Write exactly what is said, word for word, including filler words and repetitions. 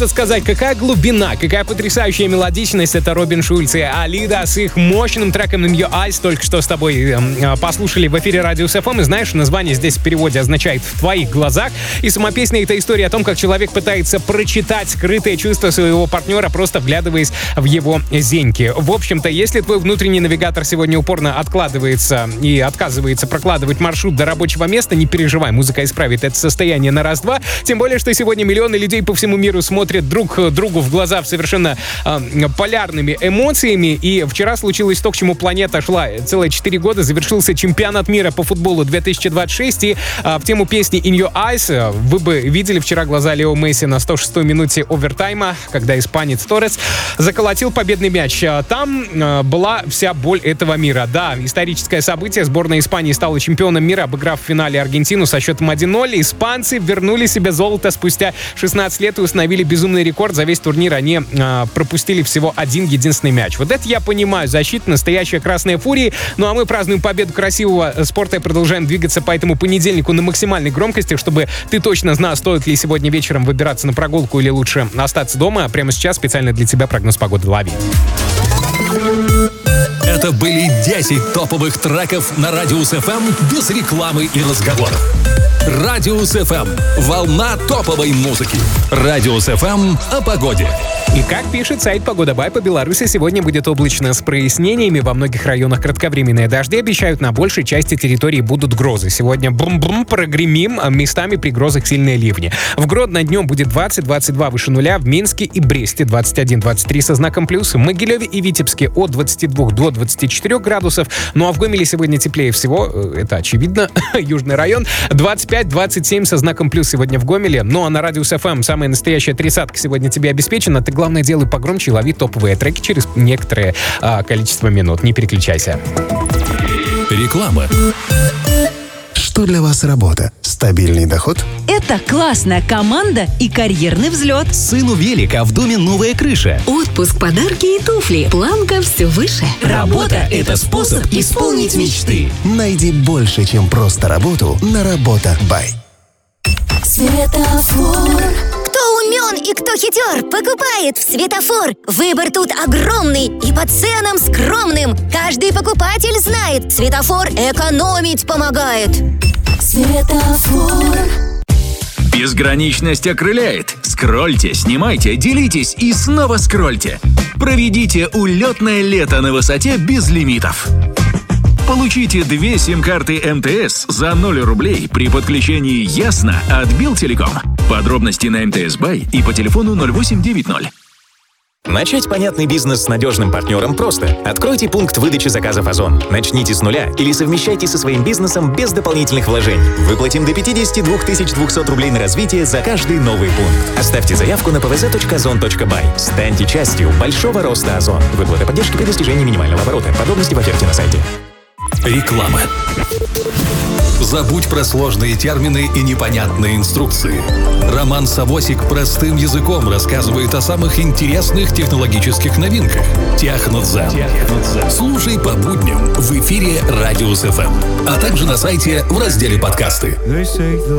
просто сказать, какая глубина, какая потрясающая мелодичность. Это Робин Шульц и Алида с их мощным треком In Your Eyes. Только что с тобой э, послушали в эфире Радиус эф эм. И знаешь, название здесь в переводе означает «в твоих глазах». И сама песня — это история о том, как человек пытается прочитать скрытые чувства своего партнера, просто вглядываясь в его зеньки. В общем-то, если твой внутренний навигатор сегодня упорно откладывается и отказывается прокладывать маршрут до рабочего места, не переживай, музыка исправит это состояние на раз-два. Тем более, что сегодня миллионы людей по всему миру смотрят друг другу в глаза в совершенно э, полярными эмоциями. И вчера случилось то, к чему планета шла целые четыре года. Завершился чемпионат мира по футболу две тысячи двадцать шесть. И э, в тему песни In Your Eyes вы бы видели вчера глаза Лео Месси на сто шестой минуте овертайма, когда испанец Торрес заколотил победный мяч. Там э, была вся боль этого мира. Да, историческое событие. Сборная Испании стала чемпионом мира, обыграв в финале Аргентину со счетом один ноль. Испанцы вернули себе золото спустя шестнадцать лет и установили безумный рекорд. За весь турнир они э, пропустили всего один единственный мяч. Вот это я понимаю. Защита — настоящая красная фурия. Ну а мы празднуем победу красивого спорта и продолжаем двигаться по этому понедельнику на максимальной громкости, чтобы ты точно знал, стоит ли сегодня вечером выбираться на прогулку или лучше остаться дома. Прямо сейчас специально для тебя прогноз погоды. Лови. Это были десять топовых треков на Радиус эф эм без рекламы и разговоров. Радиус эф эм. Волна топовой музыки. Радиус эф эм о погоде. И как пишет сайт Погода Бай, по Беларуси сегодня будет облачно с прояснениями. Во многих районах кратковременные дожди обещают, на большей части территории будут грозы. Сегодня бум-бум, прогремим, местами при грозах сильные ливни. В Гродно днем будет двадцать-двадцать два выше нуля, в Минске и Бресте двадцать один-двадцать три со знаком плюс, в Могилеве и Витебске от двадцати двух до двадцати четырёх градусов. Ну а в Гомеле сегодня теплее всего, это очевидно, южный район, двадцать пять-двадцать семь со знаком плюс сегодня в Гомеле. Ну а на Радиус эф эм самая настоящая тридцатка сегодня тебе обеспечена. Ты, главное, делай погромче и лови топовые треки через некоторое а, количество минут. Не переключайся. Реклама. Что для вас работа? Стабильный доход? Это классная команда и карьерный взлет. Сыну велика, в доме новая крыша. Отпуск, подарки и туфли. Планка все выше. Работа — это способ исполнить мечты. Найди больше, чем просто работу на Работа Бай. Светофор. Кто умен и кто хитер, покупает в Светофор. Выбор тут огромный и по ценам скромным. Каждый покупатель знает, Светофор экономить помогает. Светофор. Безграничность окрыляет. Скрольте, снимайте, делитесь и снова скрольте. Проведите улетное лето на высоте без лимитов. Получите две сим-карты эм тэ эс за ноль рублей при подключении «Ясно» от Билтелеком. Подробности на эм тэ эс Бай и по телефону ноль восемь девять ноль. Начать понятный бизнес с надежным партнером просто. Откройте пункт выдачи заказов «Озон». Начните с нуля или совмещайте со своим бизнесом без дополнительных вложений. Выплатим до пятьдесят два тысячи двести рублей на развитие за каждый новый пункт. Оставьте заявку на пэ вэ зэ точка озон точка бай. Станьте частью большого роста «Озон». Выплата поддержки при достижении минимального оборота. Подробности в оферте на сайте. Реклама. Забудь про сложные термины и непонятные инструкции. Роман Савосик простым языком рассказывает о самых интересных технологических новинках. Технодзен. Слушай по будням в эфире Радиус эф эм, а также на сайте в разделе подкасты.